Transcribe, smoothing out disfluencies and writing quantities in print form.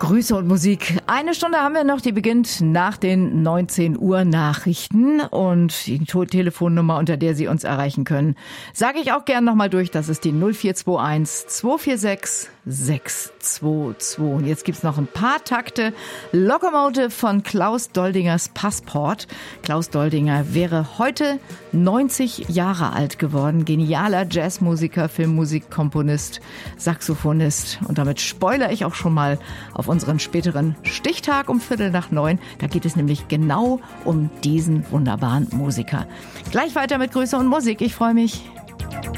Grüße und Musik. Eine Stunde haben wir noch, die beginnt nach den 19 Uhr Nachrichten. Und die Telefonnummer, unter der Sie uns erreichen können, sage ich auch gern nochmal durch. Das ist die 0421 246 622. Und jetzt gibt's noch ein paar Takte. Locomotive von Klaus Doldingers Passport. Klaus Doldinger wäre heute 90 Jahre alt geworden. Genialer Jazzmusiker, Filmmusikkomponist, Saxophonist. Und damit spoilere ich auch schon mal auf unseren späteren Stichtag um 8:45. Da geht es nämlich genau um diesen wunderbaren Musiker. Gleich weiter mit Grüße und Musik. Ich freue mich.